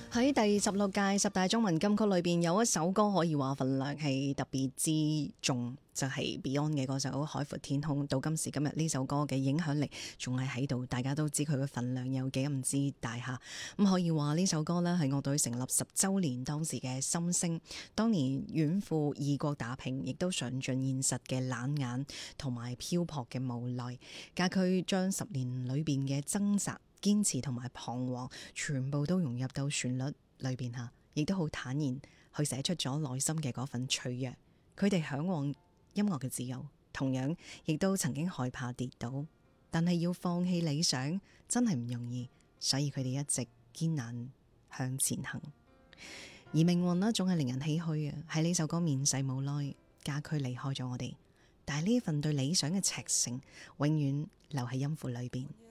喺第16屆十大中文金曲裏邊，有一首歌可以話份量係特別之重，就係 Beyond 嘅嗰首《海闊天空》。到今時今日呢首歌嘅影響力仲係喺度，大家都知佢嘅份量有幾咁之大下。咁可以話呢首歌呢係樂隊成立10週年當時嘅心聲。當年遠赴異國打拼，亦都嘗盡現實嘅冷眼同埋漂泊嘅無奈，家駒將10年裏邊嘅掙扎、堅持同埋彷徨，全部都融入到旋律裏邊吓，亦都好坦然去寫出咗內心嘅嗰份脆弱。佢哋向往音樂嘅自由，同樣亦都曾經害怕跌倒，但係要放棄理想真係唔容易，所以佢哋一直堅硬向前行。而命運呢，總係令人唏噓啊！喺呢首歌面世無奈，家駒離開咗我哋，但係呢份對理想嘅赤誠，永遠留喺音符裏邊。